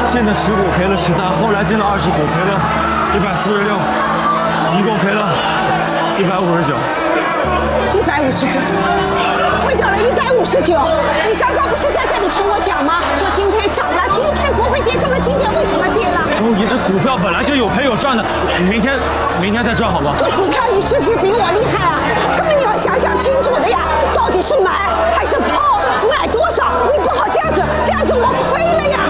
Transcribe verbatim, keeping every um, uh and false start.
进的十股赔了十三，后来进了二十股赔了一百四十六，一共赔了一百五十九。 一百五十九，亏掉了一百五十九。你刚刚不是在这里听我讲吗？说今天涨了，今天不会跌，这么今天为什么跌了？ 周姨，这股票本来就有赔有赚的，你明天明天再赚好吧？ 你看你是不是比我厉害啊？根本你要想想清楚的呀，到底是买还是抛，买多少？你不好这样子，这样子我亏了呀。